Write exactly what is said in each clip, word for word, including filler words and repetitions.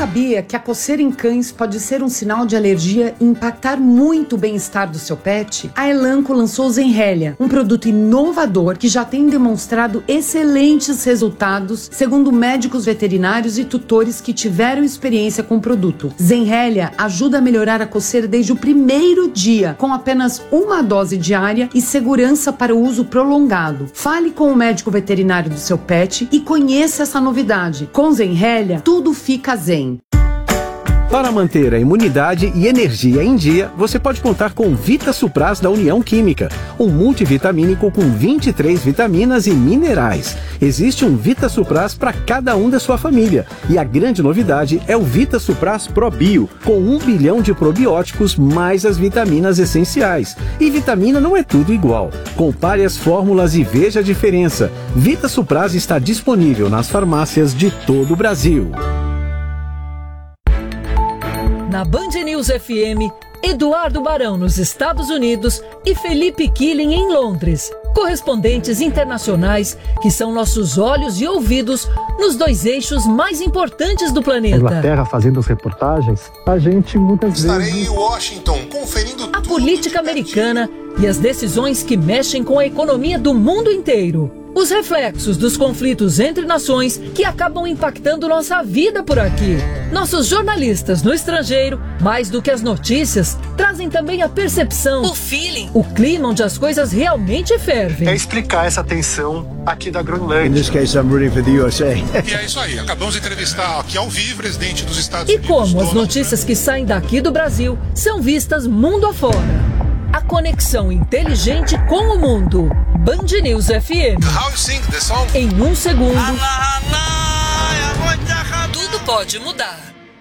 sabia que a coceira em cães pode ser um sinal de alergia e impactar muito o bem-estar do seu pet? A Elanco lançou o Zenrelia, um produto inovador que já tem demonstrado excelentes resultados, segundo médicos veterinários e tutores que tiveram experiência com o produto. Zenrelia ajuda a melhorar a coceira desde o primeiro dia, com apenas uma dose diária e segurança para o uso prolongado. Fale com o médico veterinário do seu pet e conheça essa novidade. Com Zenrelia, tudo fica zen. Para manter a imunidade e energia em dia, você pode contar com Vita Supras da União Química, um multivitamínico com vinte e três vitaminas e minerais. Existe um Vita Supras para cada um da sua família. E a grande novidade é o Vita Supras Pro Bio, com um bilhão de probióticos mais as vitaminas essenciais. E vitamina não é tudo igual. Compare as fórmulas e veja a diferença. Vita Supras está disponível nas farmácias de todo o Brasil. Na Band News F M, Eduardo Barão nos Estados Unidos e Felipe Killing em Londres. Correspondentes internacionais que são nossos olhos e ouvidos nos dois eixos mais importantes do planeta. Inglaterra fazendo as reportagens, a gente muitas Estarei vezes... em Washington conferindo a política americana e as decisões que mexem com a economia do mundo inteiro. Os reflexos dos conflitos entre nações que acabam impactando nossa vida por aqui. Nossos jornalistas no estrangeiro, mais do que as notícias, trazem também a percepção, o feeling, o clima onde as coisas realmente fervem. É explicar essa tensão aqui da Groenlândia. In this case, I'm rooting for the U S A. E é isso aí, acabamos de entrevistar aqui ao vivo o presidente dos Estados E Unidos. como as Donald notícias Trump. que saem daqui do Brasil são vistas mundo afora. A conexão inteligente com o mundo. Band News F M. How you sing the song? Em um segundo, tudo pode mudar.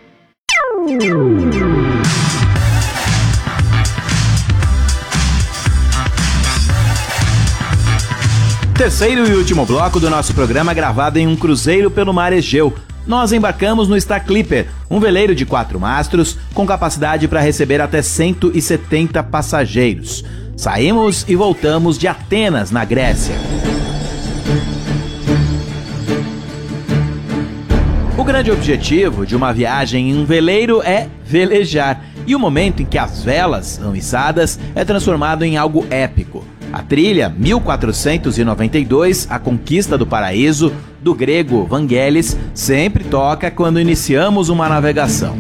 Terceiro e último bloco do nosso programa, gravado em um cruzeiro pelo mar Egeu. Nós embarcamos no Star Clipper, um veleiro de quatro mastros com capacidade para receber até cento e setenta passageiros. Saímos e voltamos de Atenas, na Grécia. O grande objetivo de uma viagem em um veleiro é velejar, e o momento em que as velas são içadas é transformado em algo épico. A trilha mil quatrocentos e noventa e dois, A Conquista do Paraíso, do grego Vangelis, sempre toca quando iniciamos uma navegação.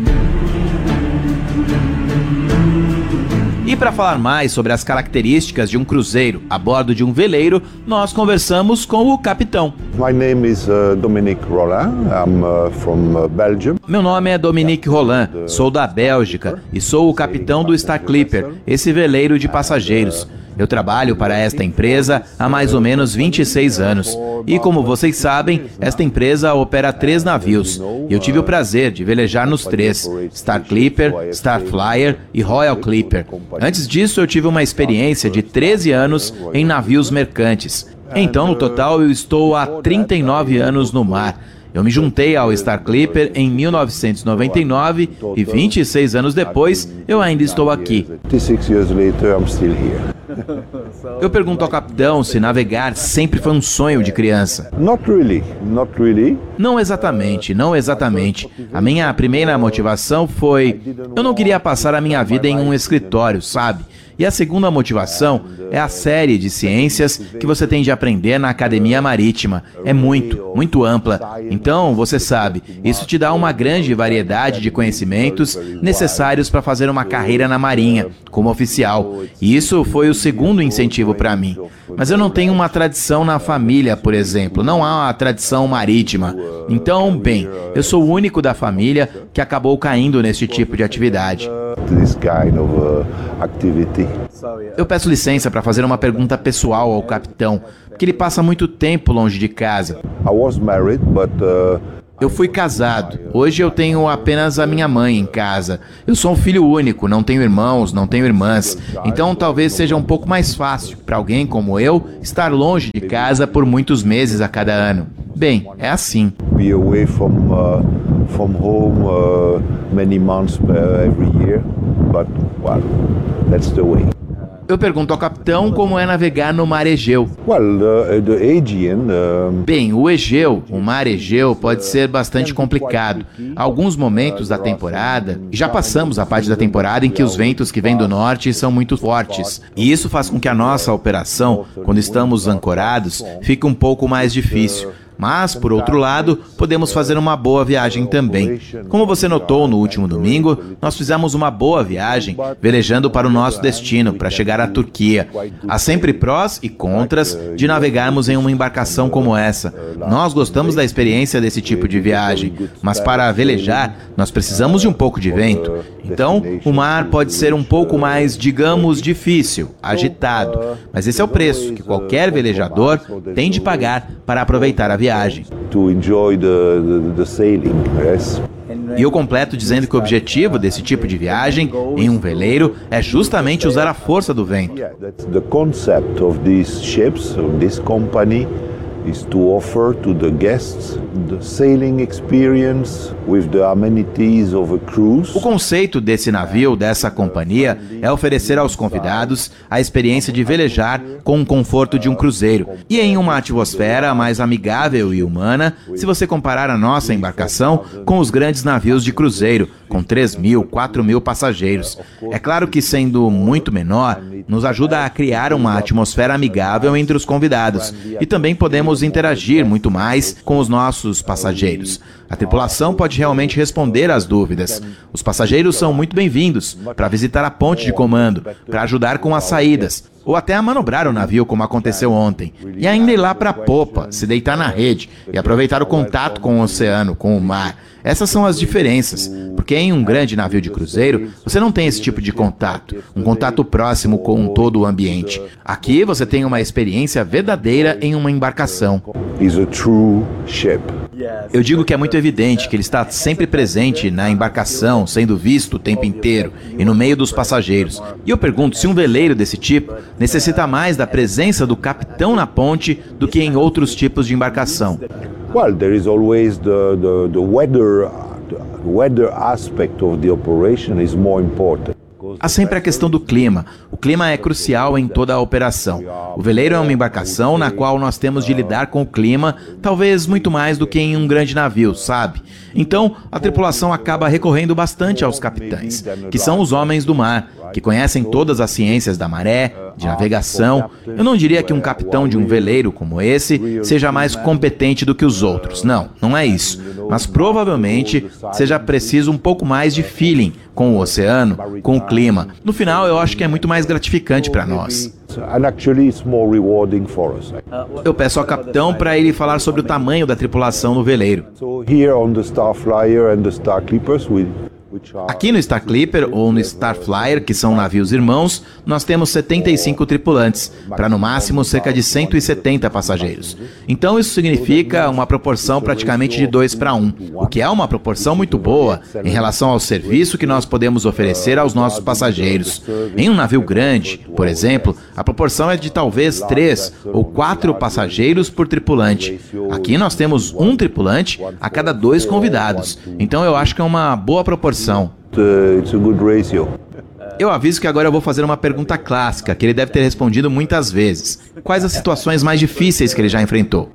E para falar mais sobre as características de um cruzeiro a bordo de um veleiro, nós conversamos com o capitão. My name is uh, Dominique Roland. I'm uh, from uh, Belgium. Meu nome é Dominique Roland, sou da Bélgica e sou o capitão do Star Clipper, esse veleiro de passageiros. Eu trabalho para esta empresa há mais ou menos vinte e seis anos. E como vocês sabem, esta empresa opera três navios. Eu tive o prazer de velejar nos três, Star Clipper, Star Flyer e Royal Clipper. Antes disso, eu tive uma experiência de treze anos em navios mercantes. Então, no total, eu estou há trinta e nove anos no mar. Eu me juntei ao Star Clipper em mil novecentos e noventa e nove e vinte e seis anos depois, eu ainda estou aqui. Eu pergunto ao capitão se navegar sempre foi um sonho de criança. Not really, not really. Não exatamente, não exatamente. A minha primeira motivação foi... Eu não queria passar a minha vida em um escritório, sabe? E a segunda motivação é a série de ciências que você tem de aprender na Academia Marítima. É muito, muito ampla. Então, você sabe, isso te dá uma grande variedade de conhecimentos necessários para fazer uma carreira na Marinha, como oficial. E isso foi o segundo incentivo para mim. Mas eu não tenho uma tradição na família, por exemplo. Não há uma tradição marítima. Então, bem, eu sou o único da família que acabou caindo nesse tipo de atividade. This kind of uh, activity. Eu peço licença para fazer uma pergunta pessoal ao capitão, porque ele passa muito tempo longe de casa. I was married, but uh, Eu fui casado. Hoje eu tenho apenas a minha mãe em casa. Eu sou um filho único, não tenho irmãos, não tenho irmãs. Então talvez seja um pouco mais fácil para alguém como eu estar longe de casa por muitos meses a cada ano. Bem, é assim. be away from uh, from home uh, many months uh, every year, but well, that's the way. Eu pergunto ao capitão como é navegar no mar Egeu. Well, uh, the Aegean, uh... Bem, o Egeu, o mar Egeu, pode ser bastante complicado. Há alguns momentos da temporada, e já passamos a parte da temporada em que os ventos que vêm do norte são muito fortes. E isso faz com que a nossa operação, quando estamos ancorados, fique um pouco mais difícil. Mas, por outro lado, podemos fazer uma boa viagem também. Como você notou no último domingo, nós fizemos uma boa viagem velejando para o nosso destino, para chegar à Turquia. Há sempre prós e contras de navegarmos em uma embarcação como essa. Nós gostamos da experiência desse tipo de viagem, mas para velejar, nós precisamos de um pouco de vento. Então, o mar pode ser um pouco mais, digamos, difícil, agitado. Mas esse é o preço que qualquer velejador tem de pagar para aproveitar a viagem. to enjoy the, the, the sailing, yes. E eu completo dizendo que o objetivo desse tipo de viagem em um veleiro é justamente usar a força do vento. Yeah, that's the concept of these ships, of this company, is to offer to the guests the sailing experience with the amenities of a cruise. O conceito desse navio, dessa companhia, é oferecer aos convidados a experiência de velejar com o conforto de um cruzeiro e em uma atmosfera mais amigável e humana, se você comparar a nossa embarcação com os grandes navios de cruzeiro, com três mil, quatro mil passageiros. É claro que, sendo muito menor, nos ajuda a criar uma atmosfera amigável entre os convidados e também podemos interagir muito mais com os nossos passageiros. A tripulação pode realmente responder às dúvidas. Os passageiros são muito bem-vindos para visitar a ponte de comando, para ajudar com as saídas, ou até a manobrar o navio, como aconteceu ontem. E ainda ir lá para a popa, se deitar na rede e aproveitar o contato com o oceano, com o mar. Essas são as diferenças, porque em um grande navio de cruzeiro, você não tem esse tipo de contato, um contato próximo com todo o ambiente. Aqui você tem uma experiência verdadeira em uma embarcação. Is a true ship. Eu digo que é muito evidente que ele está sempre presente na embarcação, sendo visto o tempo inteiro e no meio dos passageiros. E eu pergunto se um veleiro desse tipo necessita mais da presença do capitão na ponte do que em outros tipos de embarcação. Well, there is always the, the, the weather, the weather aspect of the operation is more important. Há sempre a questão do clima. O clima é crucial em toda a operação. O veleiro é uma embarcação na qual nós temos de lidar com o clima, talvez muito mais do que em um grande navio, sabe? Então, a tripulação acaba recorrendo bastante aos capitães, que são os homens do mar, que conhecem todas as ciências da maré, de navegação. Eu não diria que um capitão de um veleiro como esse seja mais competente do que os outros. Não, não é isso. Mas provavelmente seja preciso um pouco mais de feeling com o oceano, com o clima. No final, eu acho que é muito mais gratificante para nós. Eu peço ao capitão para ele falar sobre o tamanho da tripulação no veleiro. Aqui no Star Clipper ou no Star Flyer, que são navios irmãos, nós temos setenta e cinco tripulantes, para no máximo cerca de cento e setenta passageiros. Então isso significa uma proporção praticamente de dois para um, o que é uma proporção muito boa em relação ao serviço que nós podemos oferecer aos nossos passageiros. Em um navio grande, por exemplo, a proporção é de talvez três ou quatro passageiros por tripulante. Aqui nós temos um tripulante a cada dois convidados, então eu acho que é uma boa proporção. Eu aviso que agora eu vou fazer uma pergunta clássica, que ele deve ter respondido muitas vezes. Quais as situações mais difíceis que ele já enfrentou?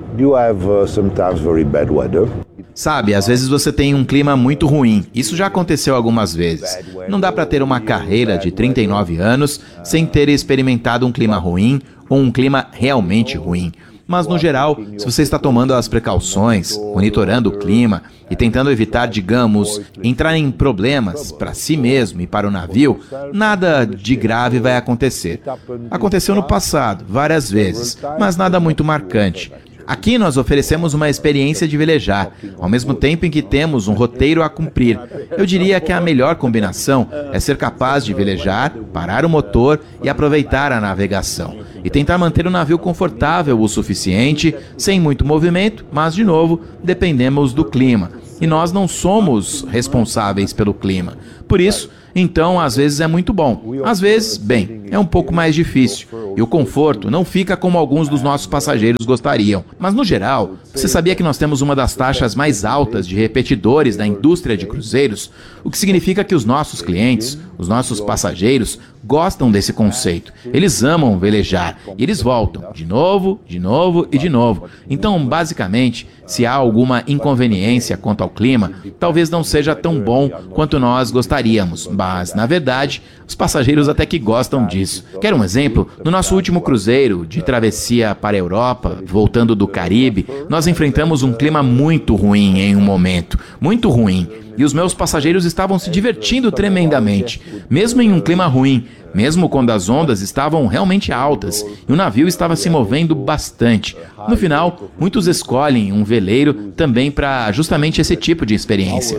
Sabe, às vezes você tem um clima muito ruim. Isso já aconteceu algumas vezes. Não dá para ter uma carreira de trinta e nove anos sem ter experimentado um clima ruim ou um clima realmente ruim. Mas, no geral, se você está tomando as precauções, monitorando o clima e tentando evitar, digamos, entrar em problemas para si mesmo e para o navio, nada de grave vai acontecer. Aconteceu no passado, várias vezes, mas nada muito marcante. Aqui nós oferecemos uma experiência de velejar, ao mesmo tempo em que temos um roteiro a cumprir. Eu diria que a melhor combinação é ser capaz de velejar, parar o motor e aproveitar a navegação. E tentar manter o navio confortável o suficiente, sem muito movimento, mas, de novo, dependemos do clima. E nós não somos responsáveis pelo clima. Por isso, então, às vezes é muito bom. Às vezes, bem, é um pouco mais difícil. e o conforto não fica como alguns dos nossos passageiros gostariam. Mas no geral, você sabia que nós temos uma das taxas mais altas de repetidores da indústria de cruzeiros, o que significa que os nossos clientes, os nossos passageiros, gostam desse conceito. Eles amam velejar e eles voltam de novo, de novo e de novo. Então, basicamente, se há alguma inconveniência quanto ao clima, talvez não seja tão bom quanto nós gostaríamos, mas, na verdade, os passageiros até que gostam disso. Quer um exemplo? No nosso último cruzeiro de travessia para a Europa, voltando do Caribe, nós enfrentamos um clima muito ruim em um momento, muito ruim. E os meus passageiros estavam se divertindo tremendamente, mesmo em um clima ruim, mesmo quando as ondas estavam realmente altas e o navio estava se movendo bastante. No final, muitos escolhem um veleiro também para justamente esse tipo de experiência.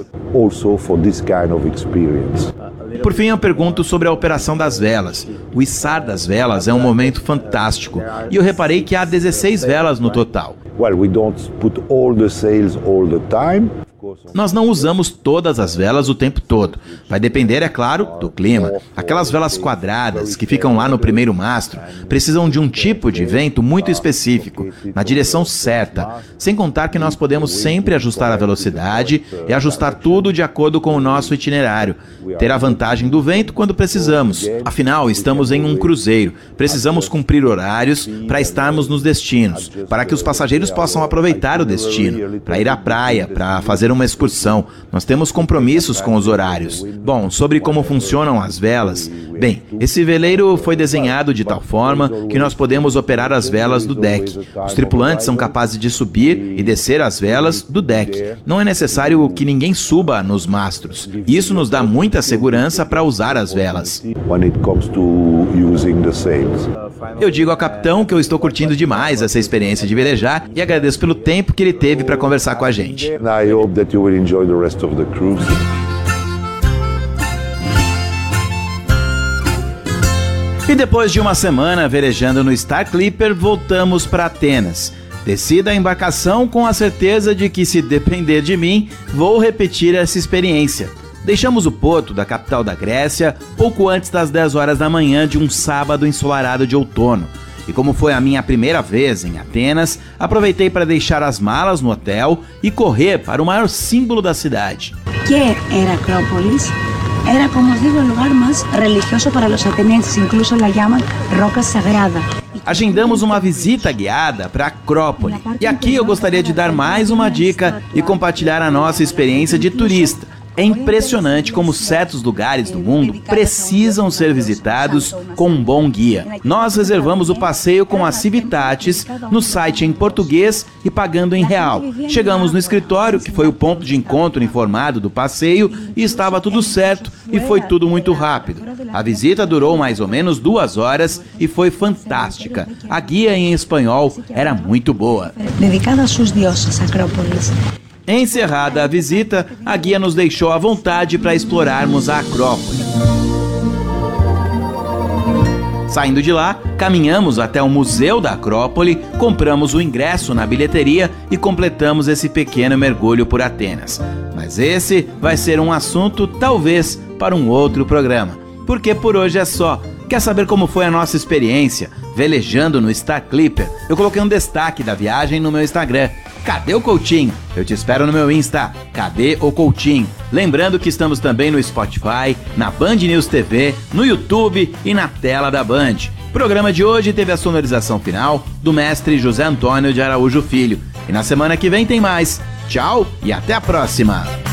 Por fim, eu pergunto sobre a operação das velas. O içar das velas é um momento fantástico e eu reparei que há dezesseis velas no total. Well, we don't put all the sails all the time. Nós não usamos todas as velas o tempo todo. Vai depender, é claro, do clima. Aquelas velas quadradas que ficam lá no primeiro mastro precisam de um tipo de vento muito específico, na direção certa, sem contar que nós podemos sempre ajustar a velocidade e ajustar tudo de acordo com o nosso itinerário. Ter a vantagem do vento quando precisamos. Afinal, estamos em um cruzeiro. Precisamos cumprir horários para estarmos nos destinos, para que os passageiros possam aproveitar o destino, para ir à praia, para fazer uma excursão. Nós temos compromissos com os horários. Bom, sobre como funcionam as velas. Bem, esse veleiro foi desenhado de tal forma que nós podemos operar as velas do deck. Os tripulantes são capazes de subir e descer as velas do deck. Não é necessário que ninguém suba nos mastros. Isso nos dá muita segurança para usar as velas. Eu digo ao capitão que eu estou curtindo demais essa experiência de velejar e agradeço pelo tempo que ele teve para conversar com a gente. That you will enjoy the rest of the cruise. E depois de uma semana velejando no Star Clipper, voltamos para Atenas. Desci da embarcação com a certeza de que, se depender de mim, vou repetir essa experiência. Deixamos o porto da capital da Grécia pouco antes das dez horas da manhã de um sábado ensolarado de outono. E como foi a minha primeira vez em Atenas, aproveitei para deixar as malas no hotel e correr para o maior símbolo da cidade. Que era Acrópolis? Era, como os digo, o lugar mais religioso para os atenienses, incluso la llaman Roca Sagrada. Agendamos uma visita guiada para Acrópole. E aqui eu gostaria de dar mais uma dica e compartilhar a nossa experiência de turista. É impressionante como certos lugares do mundo precisam ser visitados com um bom guia. Nós reservamos o passeio com a Civitatis no site em português e pagando em real. Chegamos no escritório, que foi o ponto de encontro informado do passeio, e estava tudo certo e foi tudo muito rápido. A visita durou mais ou menos duas horas e foi fantástica. A guia em espanhol era muito boa. Dedicada a seus deuses, Acrópolis. Encerrada a visita, a guia nos deixou à vontade para explorarmos a Acrópole. Saindo de lá, caminhamos até o Museu da Acrópole, compramos o ingresso na bilheteria e completamos esse pequeno mergulho por Atenas. Mas esse vai ser um assunto, talvez, para um outro programa. Porque por hoje é só. Quer saber como foi a nossa experiência velejando no Star Clipper? Eu coloquei um destaque da viagem no meu Instagram. Cadê o Coutinho? Eu te espero no meu Insta. Cadê o Coutinho? Lembrando que estamos também no Spotify, na Band News T V, no YouTube e na tela da Band. O programa de hoje teve a sonorização final do mestre José Antônio de Araújo Filho. E na semana que vem tem mais. Tchau e até a próxima!